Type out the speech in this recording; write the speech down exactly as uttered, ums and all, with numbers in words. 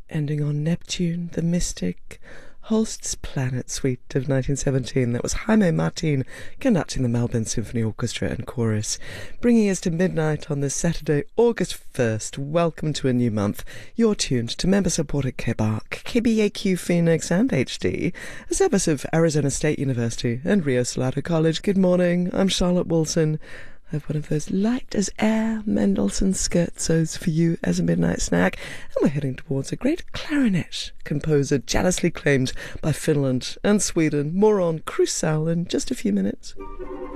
ending on Neptune, the Mystic, Holst's Planet Suite of nineteen seventeen. That was Jaime Martin conducting the Melbourne Symphony Orchestra and Chorus, bringing us to midnight on this Saturday, August first. Welcome to a new month. You're tuned to member-supported K B A R C, K B A Q Phoenix and H D, a service of Arizona State University and Rio Salado College. Good morning, I'm Charlotte Wilson. I have one of those light as air Mendelssohn scherzos for you as a midnight snack, and we're heading towards a great clarinet composer jealously claimed by Finland and Sweden. More on Crusoe in just a few minutes.